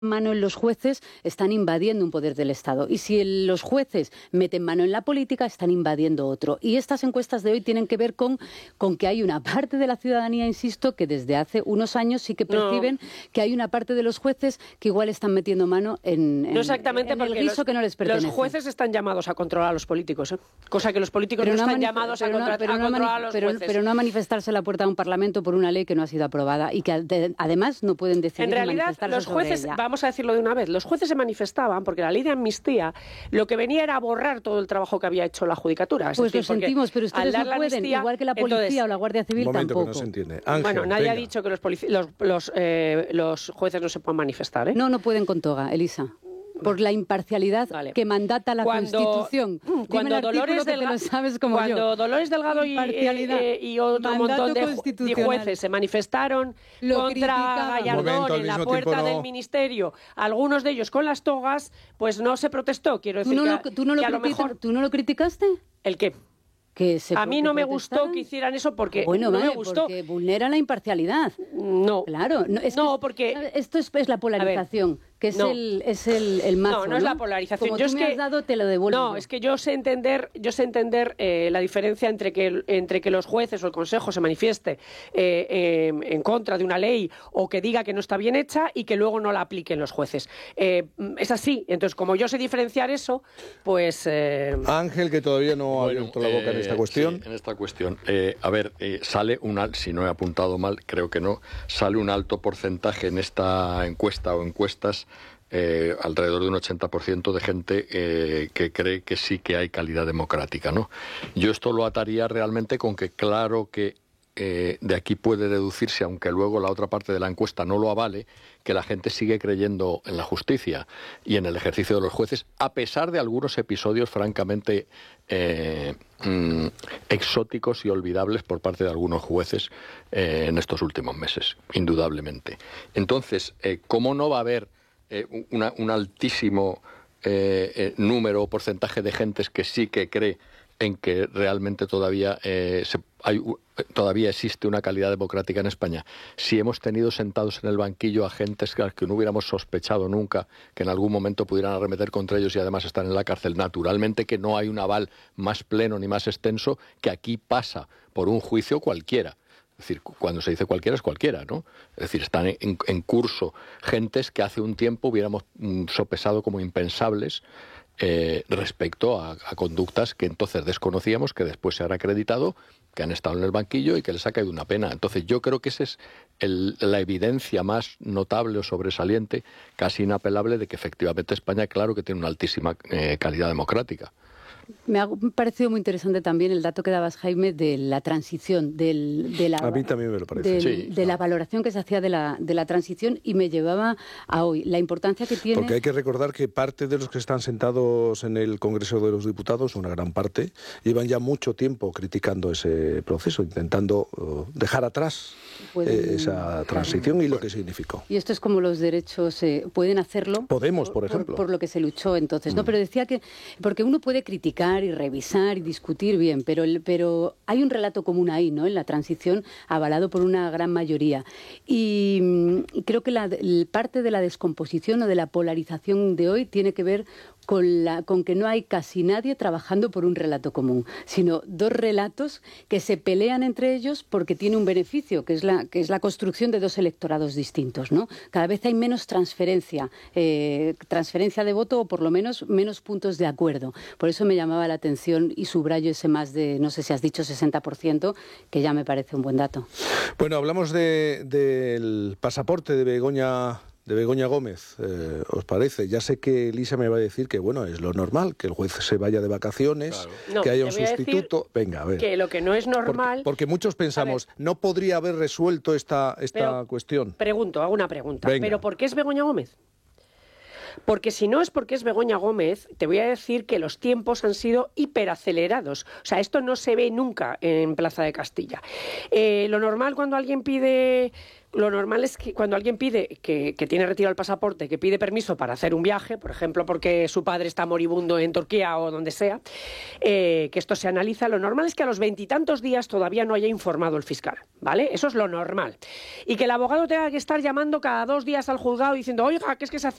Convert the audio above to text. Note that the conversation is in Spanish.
mano en los jueces, están invadiendo un poder del Estado. Y si los jueces meten mano en la política, están invadiendo otro. Y estas encuestas de hoy tienen que ver con que hay una parte de la ciudadanía, insisto, que desde hace unos años sí que perciben que hay una parte de los jueces que igual están metiendo mano en el guiso que no les pertenece. Los jueces están llamados a controlar a los políticos, cosa que los políticos no están llamados a controlar a los jueces. Pero no a manifestarse a la puerta de un parlamento por una ley que no ha sido aprobada y que además no pueden decidir manifestarse los jueces, sobre ella. Vamos a decirlo de una vez, los jueces se manifestaban porque la ley de amnistía lo que venía era borrar todo el trabajo que había hecho la judicatura. Pues lo sentimos, pero ustedes no pueden, amnistía, igual que la policía o la Guardia Civil tampoco. Que no se entiende. Ángel, bueno, nadie ha dicho que los jueces no se puedan manifestar, ¿eh? No pueden con toga, Elisa. Por la imparcialidad que mandata la Constitución. Cuando Dolores Delgado y otro montón de jueces se manifestaron contra Gallardón en la puerta del ministerio, algunos de ellos con las togas, pues no se protestó. Quiero decir ¿Tú no lo criticaste? ¿El qué? A mí no me gustó que hicieran eso porque no me gustó. Porque vulnera la imparcialidad. No. Claro. Porque esto es la polarización. Que es el mazo, no es la polarización. Como tú me has dado, te lo devuelvo. No, es que yo sé entender la diferencia entre que los jueces o el Consejo se manifieste en contra de una ley o que diga que no está bien hecha y que luego no la apliquen los jueces. Es así. Entonces, como yo sé diferenciar eso, pues... Ángel, que todavía no ha abierto la boca en esta cuestión. Sí, en esta cuestión. Sale si no he apuntado mal, creo que no, sale un alto porcentaje en esta encuesta o encuestas, alrededor de un 80% de gente que cree que sí que hay calidad democrática, ¿no? Yo esto lo ataría realmente con que claro que de aquí puede deducirse, aunque luego la otra parte de la encuesta no lo avale, que la gente sigue creyendo en la justicia y en el ejercicio de los jueces, a pesar de algunos episodios francamente exóticos y olvidables por parte de algunos jueces en estos últimos meses, indudablemente. Entonces, ¿cómo no va a haber un altísimo número o porcentaje de gentes que sí que cree en que realmente todavía existe una calidad democrática en España? Si hemos tenido sentados en el banquillo a gentes que no hubiéramos sospechado nunca que en algún momento pudieran arremeter contra ellos y además están en la cárcel, naturalmente que no hay un aval más pleno ni más extenso que aquí pasa por un juicio cualquiera. Es decir, cuando se dice cualquiera es cualquiera, ¿no? Es decir, están en curso gentes que hace un tiempo hubiéramos sopesado como impensables respecto a conductas que entonces desconocíamos, que después se han acreditado, que han estado en el banquillo y que les ha caído una pena. Entonces yo creo que esa es la evidencia más notable o sobresaliente, casi inapelable, de que efectivamente España, claro que tiene una altísima calidad democrática. Me ha parecido muy interesante también el dato que dabas, Jaime, de la transición, a mí también me lo parece. De la valoración que se hacía de la transición, y me llevaba a hoy la importancia que tiene. Porque hay que recordar que parte de los que están sentados en el Congreso de los Diputados, una gran parte, llevan ya mucho tiempo criticando ese proceso, intentando dejar atrás esa transición y lo que significó. Y esto es como los derechos, pueden hacerlo. Podemos, por ejemplo. Por lo que se luchó entonces, ¿no? Pero decía que, porque uno puede criticar y revisar y discutir bien, pero hay un relato común ahí, ¿no? En la transición, avalado por una gran mayoría. Y creo que parte de la descomposición o de la polarización de hoy tiene que ver con que no hay casi nadie trabajando por un relato común, sino dos relatos que se pelean entre ellos porque tiene un beneficio, que es la construcción de dos electorados distintos, ¿no? Cada vez hay menos transferencia de voto, o por lo menos puntos de acuerdo. Por eso me llamaba la atención y subrayo ese más de, no sé si has dicho 60%, que ya me parece un buen dato. Bueno, hablamos del pasaporte de Begoña Gómez, ¿os parece? Ya sé que Elisa me va a decir que, bueno, es lo normal, que el juez se vaya de vacaciones, que haya un sustituto. Venga, a ver. Que lo que no es normal... Porque muchos pensamos, ¿no podría haber resuelto esta cuestión? Hago una pregunta. Venga. ¿Pero por qué es Begoña Gómez? Porque si no es porque es Begoña Gómez, te voy a decir que los tiempos han sido hiperacelerados. O sea, esto no se ve nunca en Plaza de Castilla. Lo normal cuando alguien pide lo normal es que cuando alguien pide, que tiene retirado el pasaporte, que pide permiso para hacer un viaje, por ejemplo, porque su padre está moribundo en Turquía o donde sea, que esto se analiza, lo normal es que a los 20 y tantos días todavía no haya informado el fiscal, ¿vale? Eso es lo normal. Y que el abogado tenga que estar llamando cada 2 días al juzgado diciendo, oiga, que es que se hace